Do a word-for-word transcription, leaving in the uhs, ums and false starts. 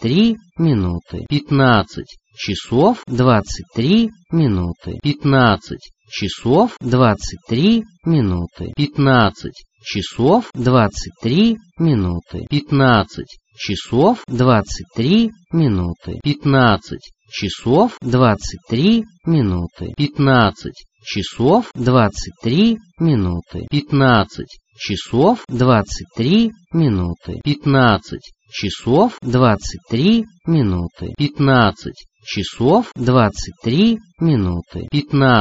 три минуты, пятнадцать часов двадцать три минуты, пятнадцать часов двадцать три минуты, пятнадцать часов двадцать три минуты, пятнадцать часов двадцать три минуты, пятнадцать часов двадцать три минуты, пятнадцать часов двадцать три минуты, пятнадцать часов двадцать три минуты, пятнадцать часов двадцать три минуты, пятнадцать часов двадцать три минуты, пятнадцать